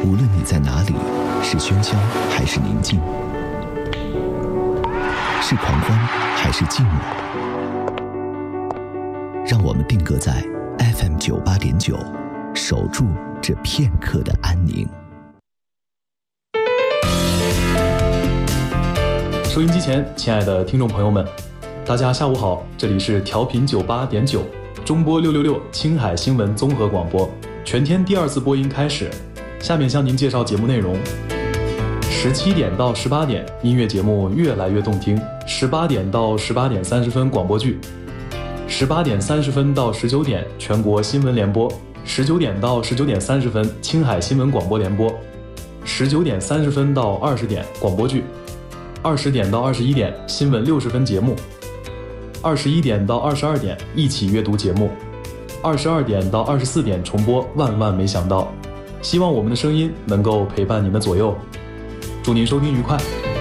无论你在哪里，是喧嚣还是宁静，是狂欢还是寂寞，让我们定格在 FM 98.9，守住这片刻的安宁。 收音机前，亲爱的听众朋友们，大家下午好，这里是调频98.9，中波666青海新闻综合广播，全天第2次播音开始。下面向您介绍节目内容：17点到18点，音乐节目越来越动听；18点到18点30分，广播剧；18点30分到19点，全国新闻联播；19点到19点30分，青海新闻广播联播；19点30分到20点，广播剧；20点到21点，新闻60分节目；21点到22点，一起阅读节目；22点到24点，重播《万万没想到》。希望我们的声音能够陪伴您的左右，祝您收听愉快。